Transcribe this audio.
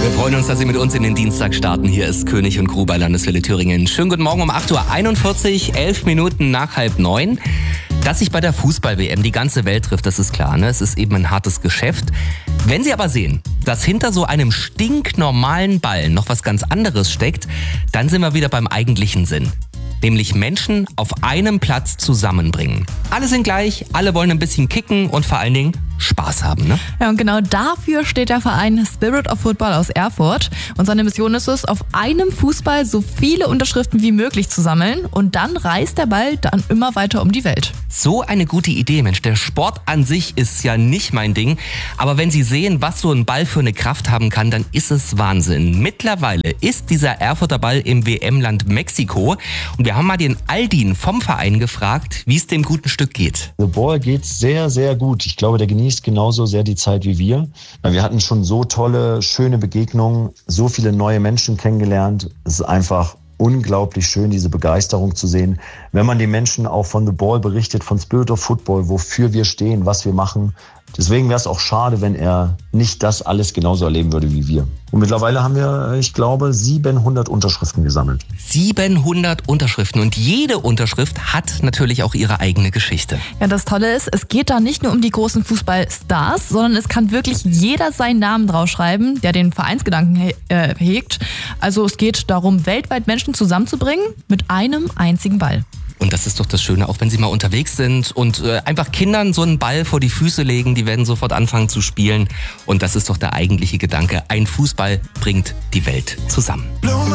Wir freuen uns, dass Sie mit uns in den Dienstag starten. Hier ist König und Gruber, Landeswelle Thüringen. Schönen guten Morgen um 8:41 Uhr, 11 Minuten nach 8:30. Dass sich bei der Fußball-WM die ganze Welt trifft, das ist klar, ne? Es ist eben ein hartes Geschäft. Wenn Sie aber sehen, dass hinter so einem stinknormalen Ball noch was ganz anderes steckt, dann sind wir wieder beim eigentlichen Sinn. Nämlich Menschen auf einem Platz zusammenbringen. Alle sind gleich, alle wollen ein bisschen kicken und vor allen Dingen Spaß haben, ne? Ja, und genau dafür steht der Verein Spirit of Football aus Erfurt. Und seine Mission ist es, auf einem Fußball so viele Unterschriften wie möglich zu sammeln. Und dann reist der Ball dann immer weiter um die Welt. So eine gute Idee, Mensch. Der Sport an sich ist ja nicht mein Ding. Aber wenn Sie sehen, was so ein Ball für eine Kraft haben kann, dann ist es Wahnsinn. Mittlerweile ist dieser Erfurter Ball im WM-Land Mexiko. Und wir haben mal den Aldin vom Verein gefragt, wie es dem guten Stück geht. The Ball geht sehr, sehr gut. Ich glaube, der genießt genauso sehr die Zeit wie wir. Wir hatten schon so tolle, schöne Begegnungen, so viele neue Menschen kennengelernt. Es ist einfach unglaublich schön, diese Begeisterung zu sehen. Wenn man den Menschen auch von The Ball berichtet, von Spirit of Football, wofür wir stehen, was wir machen. Deswegen wäre es auch schade, wenn er nicht das alles genauso erleben würde wie wir. Und mittlerweile haben wir, ich glaube, 700 Unterschriften gesammelt. 700 Unterschriften und jede Unterschrift hat natürlich auch ihre eigene Geschichte. Ja, das Tolle ist, es geht da nicht nur um die großen Fußballstars, sondern es kann wirklich jeder seinen Namen draufschreiben, der den Vereinsgedanken hegt. Also es geht darum, weltweit Menschen zusammenzubringen mit einem einzigen Ball. Und das ist doch das Schöne, auch wenn Sie mal unterwegs sind und einfach Kindern so einen Ball vor die Füße legen, die werden sofort anfangen zu spielen. Und das ist doch der eigentliche Gedanke. Ein Fußball bringt die Welt zusammen.